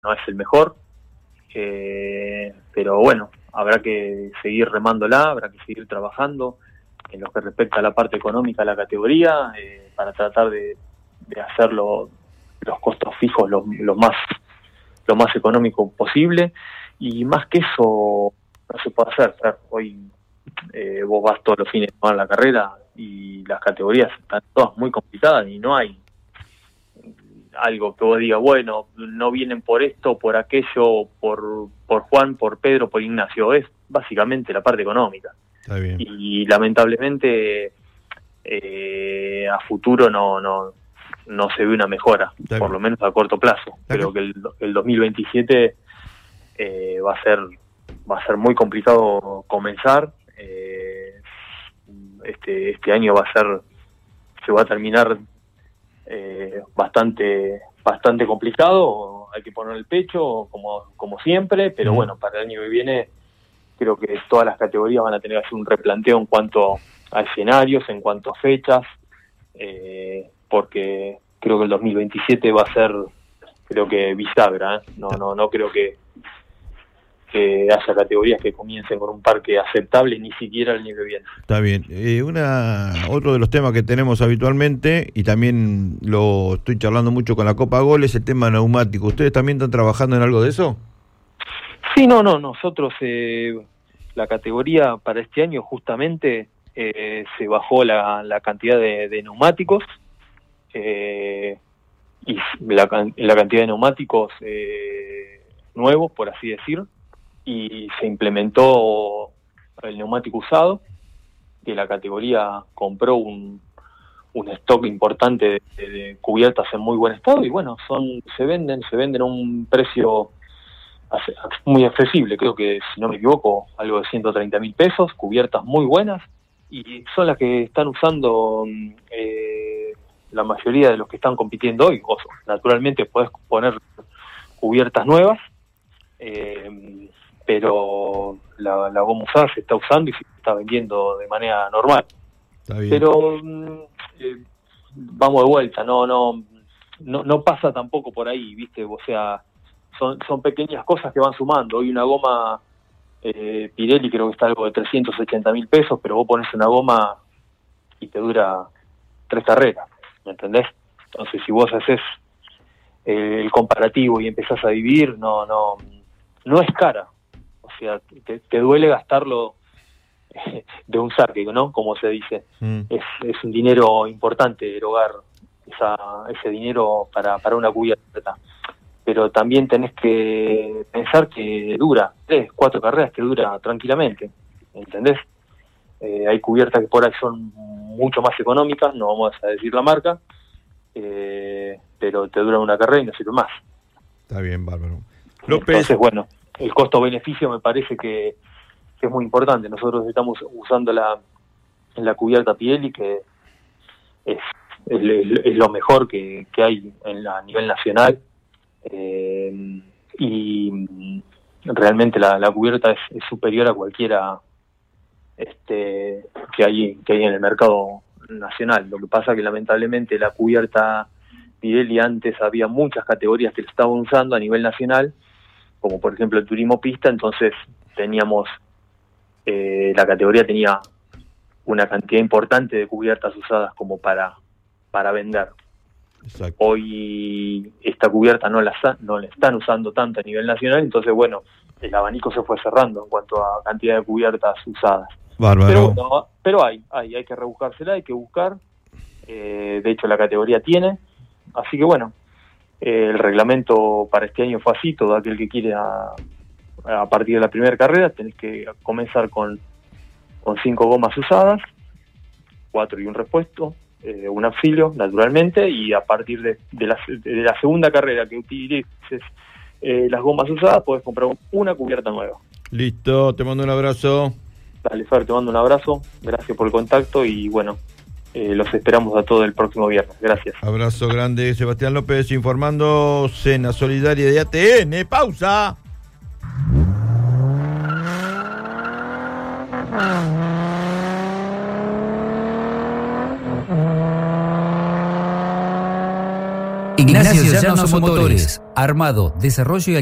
no es el mejor, pero bueno, habrá que seguir remándola, habrá que seguir trabajando en lo que respecta a la parte económica de la categoría, para tratar de hacer los costos fijos lo más económico posible, y más que eso no se puede hacer. Hoy vos vas todos los fines de semana a la carrera y las categorías están todas muy complicadas y no hay algo que vos digas, bueno, no vienen por esto, por aquello, por Juan, por Pedro, por Ignacio. Es básicamente la parte económica. Está bien. Y lamentablemente a futuro no se ve una mejora, por lo menos a corto plazo. Creo que el 2027 va a ser muy complicado comenzar. Este año se va a terminar bastante complicado. Hay que poner el pecho como siempre, pero bueno, para el año que viene creo que todas las categorías van a tener que hacer un replanteo en cuanto a escenarios, en cuanto a fechas, porque creo que el 2027 va a ser, creo que bisagra, no creo que haya categorías que comiencen con un parque aceptable ni siquiera el año que viene. Está bien. Otro de los temas que tenemos habitualmente, y también lo estoy charlando mucho con la Copa Gol, es el tema neumático. ¿Ustedes también están trabajando en algo de eso? Sí, nosotros la categoría para este año justamente se bajó la cantidad de neumáticos, y la cantidad de neumáticos nuevos, por así decir, y se implementó el neumático usado, que la categoría compró un stock importante de cubiertas en muy buen estado, y bueno, se venden a un precio muy accesible. Creo que, si no me equivoco, algo de 130.000 pesos, cubiertas muy buenas, y son las que están usando la mayoría de los que están compitiendo hoy. Naturalmente podés poner cubiertas nuevas, pero la goma usada se está usando y se está vendiendo de manera normal. Está bien. Pero vamos de vuelta, no pasa tampoco por ahí, ¿viste? O sea, son pequeñas cosas que van sumando. Hoy una goma Pirelli creo que está algo de 380.000 pesos, pero vos pones una goma y te dura 3 carreras, ¿me entendés? Entonces, si vos haces el comparativo y empezás a dividir, no es cara. O sea, te duele gastarlo de un saque, ¿no? Como se dice. Es un dinero importante erogar ese dinero para una cubierta. Pero también tenés que pensar que dura 3, 4 carreras, que dura tranquilamente, ¿entendés? Hay cubiertas que por ahí son mucho más económicas, no vamos a decir la marca, pero te dura una carrera y no sirve más. Está bien, bárbaro. López. Entonces, bueno, el costo-beneficio me parece que es muy importante. Nosotros estamos usando la cubierta Pirelli, que es lo mejor que hay a nivel nacional, y realmente la cubierta es superior a cualquiera que hay en el mercado nacional. Lo que pasa que lamentablemente la cubierta Pirelli, antes había muchas categorías que la estaban usando a nivel nacional, como por ejemplo el turismo pista. Entonces teníamos la categoría tenía una cantidad importante de cubiertas usadas como para vender. Exacto. Hoy esta cubierta no la están usando tanto a nivel nacional, entonces bueno, el abanico se fue cerrando en cuanto a cantidad de cubiertas usadas. Bárbaro. Pero hay que rebuscársela, hay que buscar. De hecho la categoría tiene, así que bueno, el reglamento para este año fue así. Todo aquel que quiere a partir de la primera carrera tenés que comenzar con 5 gomas usadas, 4 y un repuesto, un auxilio, naturalmente, y a partir de la segunda carrera que utilices las gomas usadas, podés comprar una cubierta nueva. Listo, te mando un abrazo. Dale, Fer, te mando un abrazo, gracias por el contacto y bueno, los esperamos a todos el próximo viernes. Gracias. Abrazo grande. Sebastián López informando. Cena Solidaria de ATN. Pausa. Ignacio Llanos Motores, Armado, desarrollo y